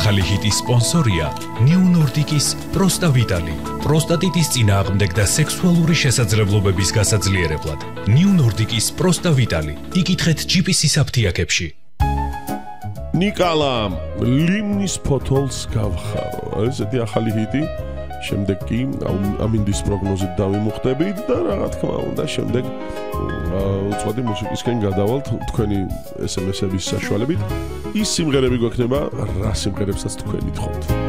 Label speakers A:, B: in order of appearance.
A: ახალი ჰიტის სპონსორია New Nordic-ის პროსტავიტალი. პროსტატიტის წინააღმდეგ და სექსუალური შესაძლებლობების გასაძლიერებლად. New Nordic-ის პროსტავიტალი. იკითხეთ GPS-ის აფთიაქებში.
B: ნიკალამ ლიმნის ფოთოლს გავხარო. ესეთი ახალი ჰიტი. შემდეგ კი ამინდის პროგნოზით დავიმუხტებით და რა თქმა უნდა შემდეგ უცბადი მუსიკისკენ გადავალთ თქვენი SMS-ების საშუალებით. ის სიმღერები გვექნება, რა სიმღერებსაც თქვენ ითხოვთ.